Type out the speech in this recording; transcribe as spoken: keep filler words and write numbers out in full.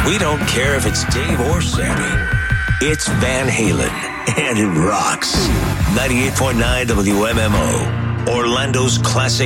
We don't care if it's Dave or Sammy. It's Van Halen, and it rocks. ninety-eight point nine W M M O, Orlando's classic